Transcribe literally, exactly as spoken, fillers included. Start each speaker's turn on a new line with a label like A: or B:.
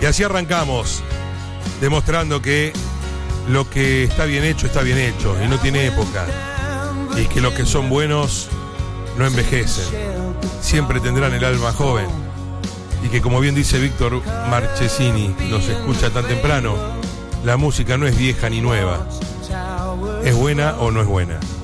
A: Y así arrancamos, demostrando que lo que está bien hecho, está bien hecho y no tiene época. Y que los que son buenos no envejecen, siempre tendrán el alma joven. Y que, como bien dice Víctor Marchesini, nos escucha tan temprano, la música no es vieja ni nueva, es buena o no es buena.